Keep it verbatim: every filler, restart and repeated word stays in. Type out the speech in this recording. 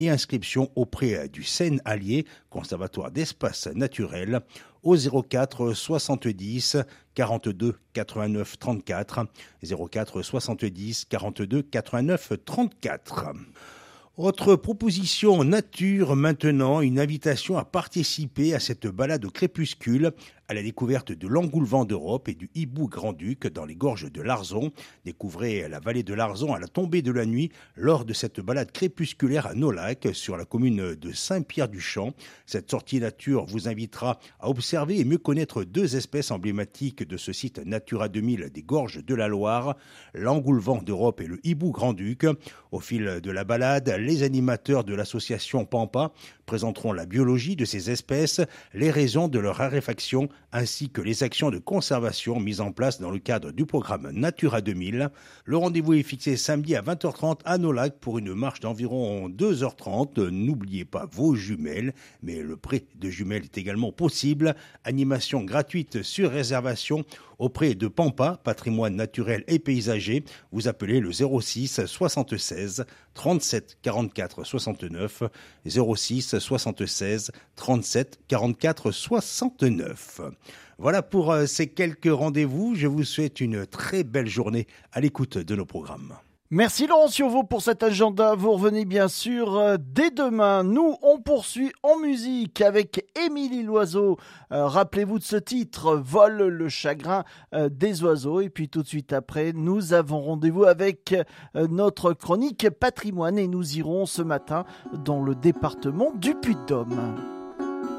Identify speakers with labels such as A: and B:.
A: et inscription auprès du Seine Allier, Conservatoire d'espaces naturels, au zéro quatre soixante-dix quarante-deux quatre-vingt-neuf trente-quatre, zéro quatre soixante-dix quarante-deux quatre-vingt-neuf trente-quatre. Autre proposition nature maintenant, une invitation à participer à cette balade au crépuscule, à la découverte de l'engoulevent d'Europe et du hibou grand-duc dans les gorges de l'Arzon. Découvrez la vallée de l'Arzon à la tombée de la nuit lors de cette balade crépusculaire à Nolac sur la commune de Saint-Pierre-du-Champ. Cette sortie nature vous invitera à observer et mieux connaître deux espèces emblématiques de ce site Natura deux mille des gorges de la Loire, l'engoulevent d'Europe et le hibou grand-duc. Au fil de la balade, les animateurs de l'association Pampa présenteront la biologie de ces espèces, les raisons de leur raréfaction, ainsi que les actions de conservation mises en place dans le cadre du programme Natura deux mille. Le rendez-vous est fixé samedi à vingt heures trente à Nolac pour une marche d'environ deux heures trente. N'oubliez pas vos jumelles, mais le prêt de jumelles est également possible. Animation gratuite sur réservation auprès de Pampa, patrimoine naturel et paysager. Vous appelez le zéro six soixante-seize trente-sept quarante-quatre soixante-neuf, zéro six soixante-seize trente-sept quarante-quatre soixante-neuf. Voilà pour ces quelques rendez-vous. Je vous souhaite une très belle journée à l'écoute de nos programmes.
B: Merci Laurent Ciovo pour cet agenda. Vous revenez bien sûr euh, dès demain. Nous, on poursuit en musique avec Émilie Loiseau. Euh, rappelez-vous de ce titre, Vole le chagrin euh, des oiseaux. Et puis tout de suite après, nous avons rendez-vous avec euh, notre chronique patrimoine et nous irons ce matin dans le département du Puy-de-Dôme.